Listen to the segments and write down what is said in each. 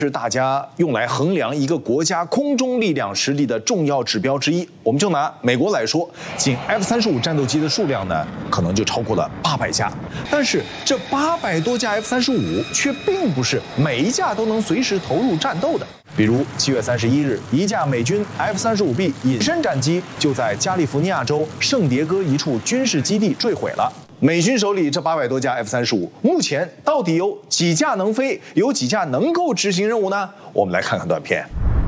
是大家用来衡量一个国家空中力量实力的重要指标之一。我们就拿美国来说，仅 F-35战斗机的数量呢，可能就超过了800架。但是这800多架 F-35却并不是每一架都能随时投入战斗的。比如7月31日，一架美军 F-35B 隐身战机就在加利福尼亚州圣迭戈一处军事基地坠毁了。美军手里这800多架 F-35，目前到底有几架能飞，有几架能够执行任务呢？我们来看看短片。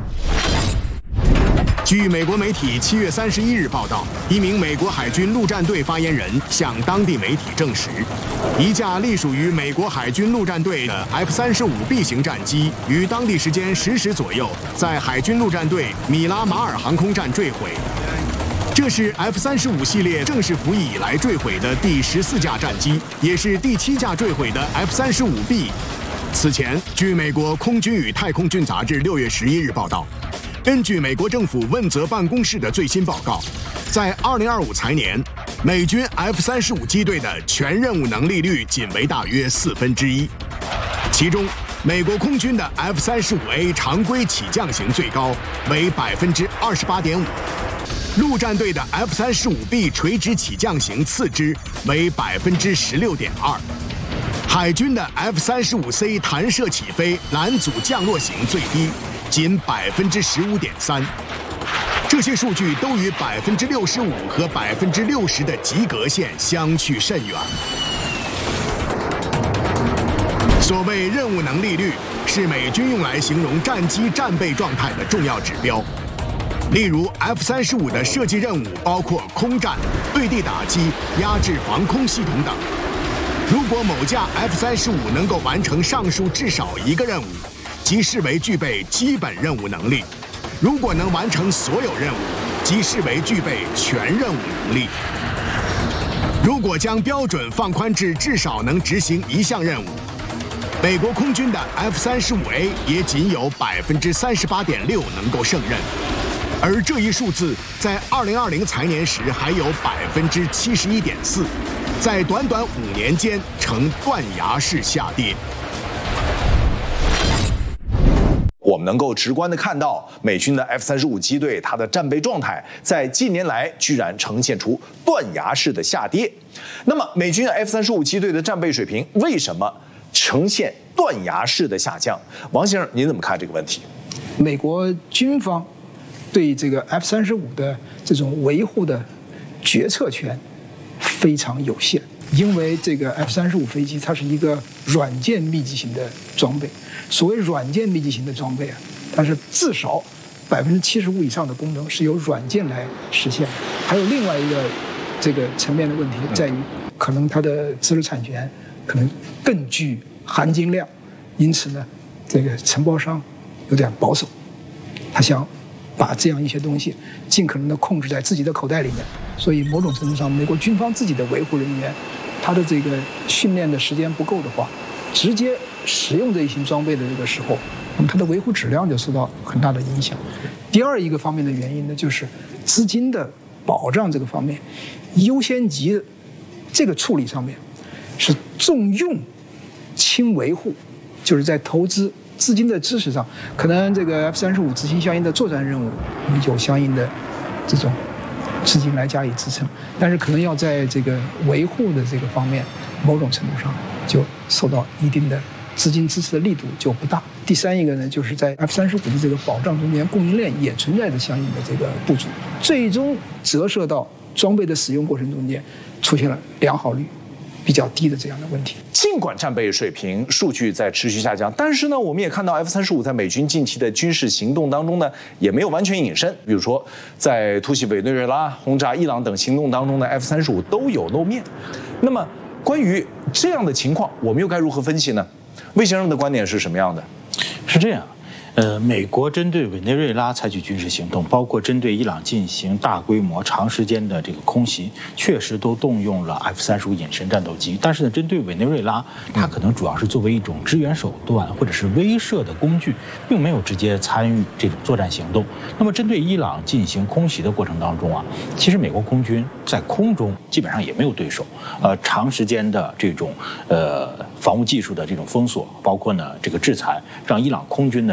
据美国媒体7月31日报道，一名美国海军陆战队发言人向当地媒体证实，一架隶属于美国海军陆战队的 F-35B 型战机于当地时间10时左右，在海军陆战队米拉马尔航空站坠毁。这是 F-35系列正式服役以来坠毁的第14架战机，也是第7架坠毁的 F-35B。此前，据美国空军与太空军杂志6月11日报道，根据美国政府问责办公室的最新报告，在2025财年，美军 F-35机队的全任务能力率仅为大约1/4，其中，美国空军的 F-35A 常规起降型最高为28.5%。陆战队的 F-35B 垂直起降型次之为16.2%，海军的 F-35C 弹射起飞拦阻降落型最低仅15.3%。这些数据都与65%和60%的及格线相去甚远。所谓任务能力率，是美军用来形容战机战备状态的重要指标。例如 F-35的设计任务包括空战、对地打击、压制防空系统等。如果某架 F-35能够完成上述至少一个任务，即视为具备基本任务能力；如果能完成所有任务，即视为具备全任务能力。如果将标准放宽至至少能执行一项任务，美国空军的 F-35A 也仅有38.6%能够胜任。而这一数字在2020财年时还有71.4%，在短短5年间呈断崖式下跌。 我们能够直观地看到，美军的 F-35机队它的战备状态在近年来居然呈现出断崖式的下跌。那么，美军 F-35机队的战备水平为什么呈现断崖式的下降？王先生，您怎么看这个问题？ 美国军方对这个 F-35的这种维护的决策权非常有限，因为这个 F-35飞机它是一个软件密集型的装备。所谓软件密集型的装备啊，它是至少75%以上的功能是由软件来实现。还有另外一个这个层面的问题在于，可能它的知识产权可能更具含金量，因此呢，这个承包商有点保守，他想把这样一些东西尽可能的控制在自己的口袋里面，所以某种程度上，美国军方自己的维护人员，他的这个训练的时间不够的话，直接使用这一型装备的这个时候，那么它的维护质量就受到很大的影响。第二一个方面的原因呢，就是资金的保障这个方面，优先级这个处理上面是重用轻维护，就是在投资资金的支持上，可能这个 F-35执行相应的作战任务，有相应的这种资金来加以支撑，但是可能要在这个维护的这个方面，某种程度上就受到一定的资金支持的力度就不大。第三一个呢，就是在 F-35的这个保障中间，供应链也存在着相应的这个不足，最终折射到装备的使用过程中间，出现了良好率比较低的这样的问题。 尽管战备水平数据在持续下降，但是呢，我们也看到 F-35在美军近期的军事行动当中呢，也没有完全隐身。比如说，在突袭委内瑞拉、轰炸伊朗等行动当中呢 ，F-35都有露面。那么，关于这样的情况，我们又该如何分析呢？魏先生的观点是什么样的？ 是这样美国针对委内瑞拉采取军事行动，包括针对伊朗进行大规模、长时间的这个空袭，确实都动用了 F-35隐身战斗机。但是呢，针对委内瑞拉，它可能主要是作为一种支援手段或者是威慑的工具，并没有直接参与这种作战行动。那么，针对伊朗进行空袭的过程当中啊，其实美国空军在空中基本上也没有对手。长时间的这种防务技术的这种封锁，包括呢这个制裁，让伊朗空军呢